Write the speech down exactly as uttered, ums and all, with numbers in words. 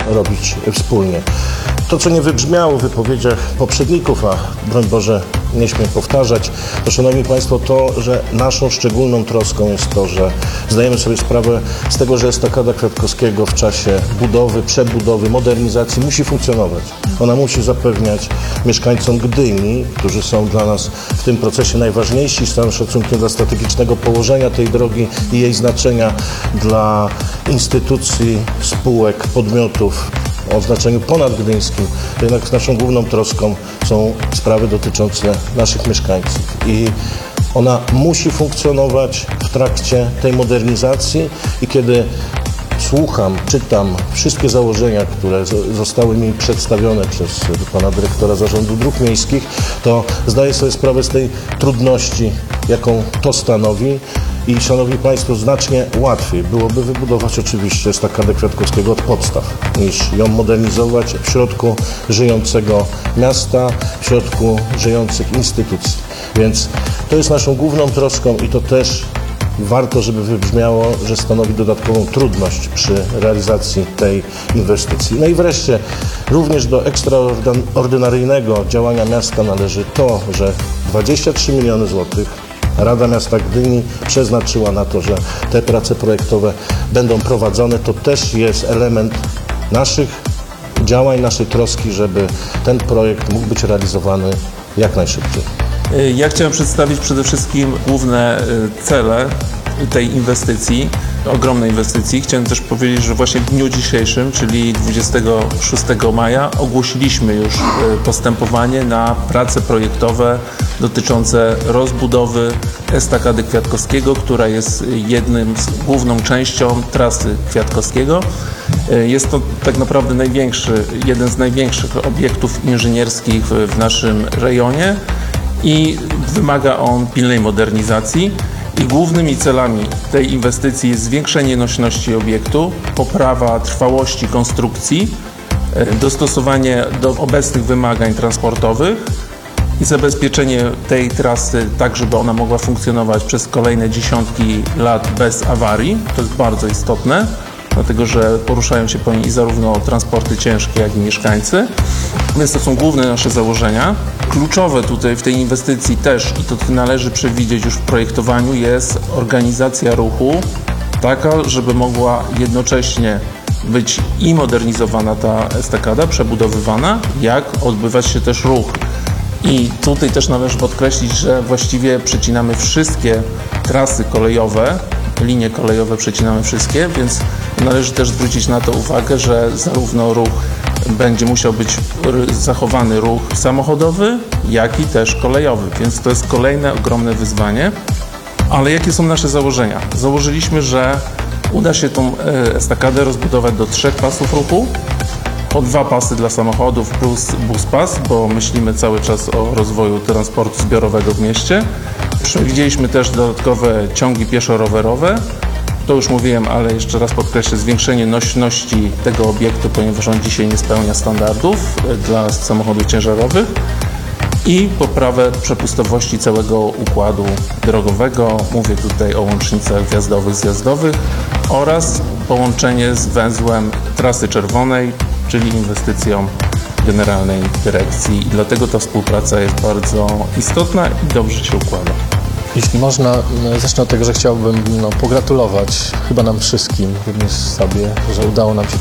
robić wspólnie. To, co nie wybrzmiało w wypowiedziach poprzedników, a broń Boże nie śmiem powtarzać, to szanowni Państwo, to, że naszą szczególną troską jest to, że zdajemy sobie sprawę z tego, że estakada Kwiatkowskiego w czasie budowy, przebudowy, modernizacji musi funkcjonować. Ona musi zapewniać mieszkańcom Gdyni, którzy są dla nas w tym procesie najważniejsi, z całym szacunkiem dla strategicznego położenia tej drogi i jej znaczenia dla instytucji, spółek, podmiotów o znaczeniu ponadgdyńskim, jednak naszą główną troską są sprawy dotyczące naszych mieszkańców. I ona musi funkcjonować w trakcie tej modernizacji i kiedy słucham, czytam wszystkie założenia, które zostały mi przedstawione przez pana dyrektora Zarządu Dróg Miejskich, to zdaję sobie sprawę z tej trudności, jaką to stanowi. I, szanowni Państwo, znacznie łatwiej byłoby wybudować oczywiście estakadę Kwiatkowskiego od podstaw, niż ją modernizować w środku żyjącego miasta, w środku żyjących instytucji. Więc to jest naszą główną troską i to też warto, żeby wybrzmiało, że stanowi dodatkową trudność przy realizacji tej inwestycji. No i wreszcie również do ekstraordynaryjnego działania miasta należy to, że dwadzieścia trzy miliony złotych Rada Miasta Gdyni przeznaczyła na to, że te prace projektowe będą prowadzone. To też jest element naszych działań, naszej troski, żeby ten projekt mógł być realizowany jak najszybciej. Ja chciałem przedstawić przede wszystkim główne cele tej inwestycji, ogromnej inwestycji. Chciałem też powiedzieć, że właśnie w dniu dzisiejszym, czyli dwudziestego szóstego maja, ogłosiliśmy już postępowanie na prace projektowe dotyczące rozbudowy estakady Kwiatkowskiego, która jest jednym z główną częścią trasy Kwiatkowskiego. Jest to tak naprawdę największy, jeden z największych obiektów inżynierskich w naszym rejonie i wymaga on pilnej modernizacji. I głównymi celami tej inwestycji jest zwiększenie nośności obiektu, poprawa trwałości konstrukcji, dostosowanie do obecnych wymagań transportowych i zabezpieczenie tej trasy tak, żeby ona mogła funkcjonować przez kolejne dziesiątki lat bez awarii. To jest bardzo istotne, dlatego że poruszają się po niej zarówno transporty ciężkie, jak i mieszkańcy. Więc to są główne nasze założenia. Kluczowe tutaj w tej inwestycji też, i to należy przewidzieć już w projektowaniu, jest organizacja ruchu taka, żeby mogła jednocześnie być i modernizowana ta estakada, przebudowywana, jak odbywać się też ruch. I tutaj też należy podkreślić, że właściwie przecinamy wszystkie trasy kolejowe, linie kolejowe przecinamy wszystkie, więc należy też zwrócić na to uwagę, że zarówno ruch będzie musiał być zachowany ruch samochodowy, jak i też kolejowy, więc to jest kolejne ogromne wyzwanie. Ale jakie są nasze założenia? Założyliśmy, że uda się tą estakadę rozbudować do trzech pasów ruchu, o dwa pasy dla samochodów plus bus pas, bo myślimy cały czas o rozwoju transportu zbiorowego w mieście. Przewidzieliśmy też dodatkowe ciągi pieszo-rowerowe. To już mówiłem, ale jeszcze raz podkreślę, zwiększenie nośności tego obiektu, ponieważ on dzisiaj nie spełnia standardów dla samochodów ciężarowych i poprawę przepustowości całego układu drogowego. Mówię tutaj o łącznicach wjazdowych, zjazdowych oraz połączenie z węzłem Trasy Czerwonej, czyli inwestycją Generalnej Dyrekcji. I dlatego ta współpraca jest bardzo istotna i dobrze się układa. Jeśli można, zacznę od tego, że chciałbym no, pogratulować chyba nam wszystkim, również sobie, że udało nam się